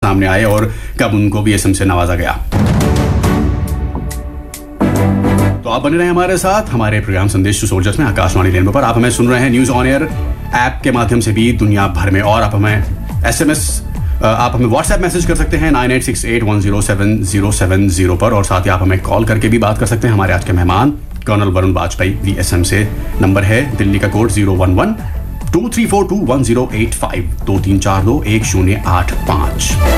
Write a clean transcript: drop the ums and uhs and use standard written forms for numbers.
सामने आए और कब उनको VSM से नवाजा गया। तो आप बने रहे हमारे साथ हमारे प्रोग्राम संदेश टू सोल्जर्स में आकाशवाणी रेनबो पर। आप हमें सुन रहे हैं न्यूज ऑन एयर ऐप के माध्यम से भी दुनिया भर में, और आप हमें आप हमें व्हाट्सएप मैसेज कर सकते हैं 9868107070 पर, और साथ ही आप हमें कॉल करके भी बात कर सकते हैं। हमारे आज के मेहमान कर्नल वरुण वाजपेयी VSM से। नंबर है दिल्ली का कोड 011-2342-1085 2342-1085।